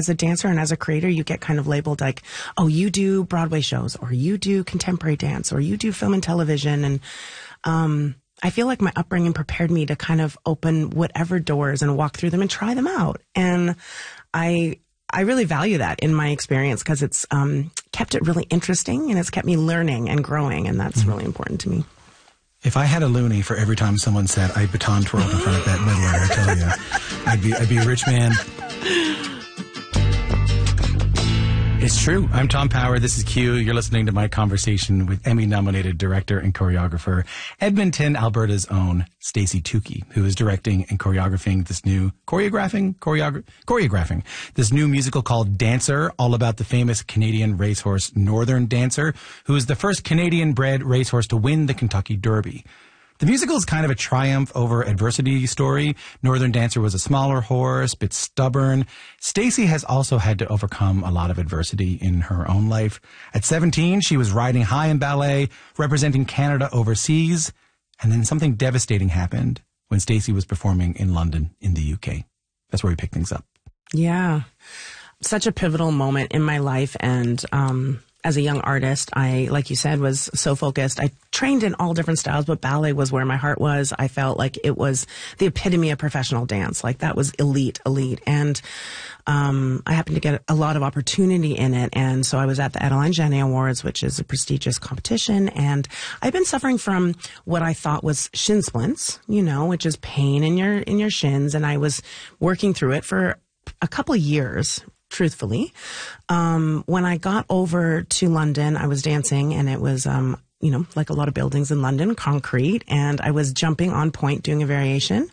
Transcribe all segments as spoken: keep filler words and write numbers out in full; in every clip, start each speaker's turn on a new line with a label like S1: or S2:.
S1: as a dancer and as a creator, you get kind of labeled like, oh, you do Broadway shows, or you do contemporary dance, or you do film and television. And um, I feel like my upbringing prepared me to kind of open whatever doors and walk through them and try them out. And I I really value that in my experience because it's um, kept it really interesting and it's kept me learning and growing. And that's mm-hmm. really important to me.
S2: If I had a loonie for every time someone said I baton twirled in front of Bette Midler, I tell you, I'd be, I'd be a rich man. It's true. I'm Tom Power. This is Q. You're listening to my conversation with Emmy-nominated director and choreographer, Edmonton, Alberta's own Stacey Tukey, who is directing and choreographing this new choreographing choreogra- choreographing this new musical called Dancer, all about the famous Canadian racehorse Northern Dancer, who is the first Canadian-bred racehorse to win the Kentucky Derby. The musical is kind of a triumph over adversity story. Northern Dancer was a smaller horse, a bit stubborn. Stacey has also had to overcome a lot of adversity in her own life. At seventeen, she was riding high in ballet, representing Canada overseas. And then something devastating happened when Stacey was performing in London in the U K. That's where we pick things up.
S1: Yeah. Such a pivotal moment in my life. And, um, as a young artist, I, like you said, was so focused. I trained in all different styles, but ballet was where my heart was. I felt like it was the epitome of professional dance. Like that was elite, elite. And um, I happened to get a lot of opportunity in it. And so I was at the Adeline Janet Awards, which is a prestigious competition. And I've been suffering from what I thought was shin splints, you know, which is pain in your, in your shins. And I was working through it for a couple of years. Truthfully, um, when I got over to London, I was dancing and it was, um, you know, like a lot of buildings in London, concrete, and I was jumping on point doing a variation,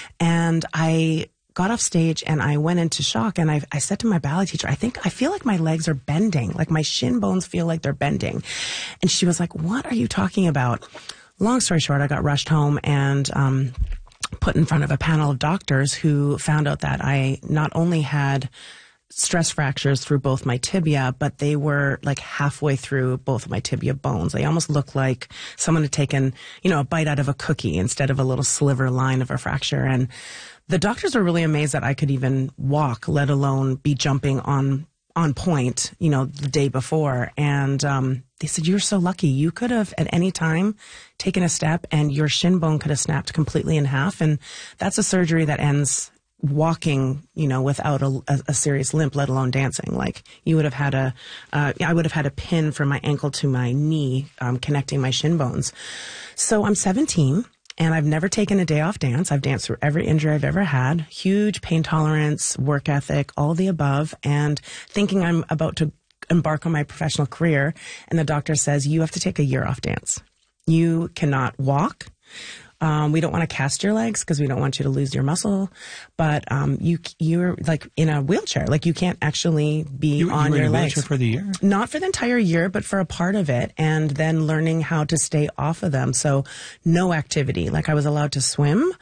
S1: and I got off stage and I went into shock, and I, I said to my ballet teacher, I think I feel like my legs are bending, like my shin bones feel like they're bending. And she was like, what are you talking about? Long story short, I got rushed home and, um, put in front of a panel of doctors who found out that I not only had stress fractures through both my tibia, but they were like halfway through both of my tibia bones. They almost looked like someone had taken, you know, a bite out of a cookie instead of a little sliver line of a fracture. And the doctors were really amazed that I could even walk, let alone be jumping on on point, you know, the day before. And um, they said, you're so lucky. You could have at any time taken a step and your shin bone could have snapped completely in half. And that's a surgery that ends walking, you know, without a, a, a serious limp, let alone dancing. Like you would have had a, uh, I would have had a pin from my ankle to my knee, um, connecting my shin bones. So I'm seventeen and I've never taken a day off dance. I've danced through every injury I've ever had, huge pain tolerance, work ethic, all the above, and thinking I'm about to embark on my professional career. And the doctor says, you have to take a year off dance. You cannot walk. Um, we don't want to cast your legs because we don't want you to lose your muscle, but um, you you're like in a wheelchair, like you can't actually be
S2: you,
S1: on
S2: you were
S1: your
S2: in a
S1: legs
S2: wheelchair for the year.
S1: Not for the entire year, but for a part of it, and then learning how to stay off of them. So no activity. Like I was allowed to swim,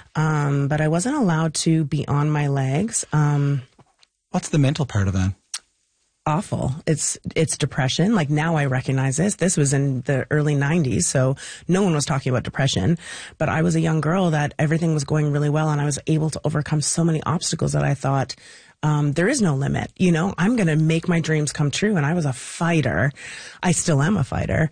S1: um, but I wasn't allowed to be on my legs. Um,
S2: What's the mental part of that?
S1: Awful. It's, it's depression. Like now I recognize this. This was in the early nineties. So no one was talking about depression, but I was a young girl that everything was going really well. And I was able to overcome so many obstacles that I thought, um, there is no limit. You know, I'm going to make my dreams come true. And I was a fighter. I still am a fighter.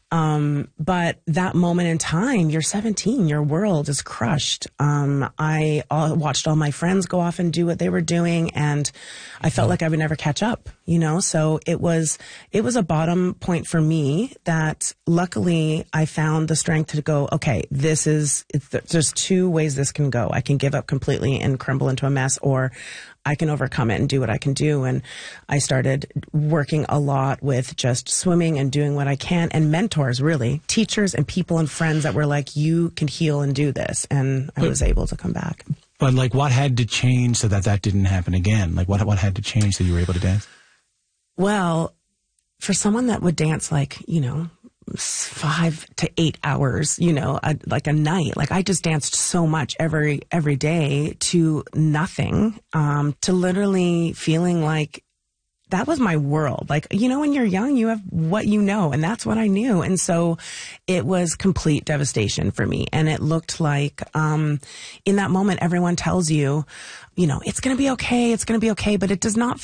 S1: Um, but that moment in time, you're seventeen, your world is crushed. Um, I uh, watched all my friends go off and do what they were doing, and I felt like I would never catch up, you know? So it was, it was a bottom point for me that luckily I found the strength to go, okay, this is, it's, there's two ways this can go. I can give up completely and crumble into a mess, or I can overcome it and do what I can do. And I started working a lot with just swimming and doing what I can, and mentors, really, teachers and people and friends that were like, you can heal and do this. And I was able to come back.
S2: But like, what had to change so that that didn't happen again? Like what, what had to change so you were able to dance?
S1: Well, for someone that would dance like, you know, five to eight hours, you know, a, like a night. Like I just danced so much every, every day to nothing, um, to literally feeling like that was my world. Like, you know, when you're young, you have what you know, and that's what I knew. And so it was complete devastation for me. And it looked like, um, in that moment, everyone tells you, you know, it's going to be okay. It's going to be okay. But it does not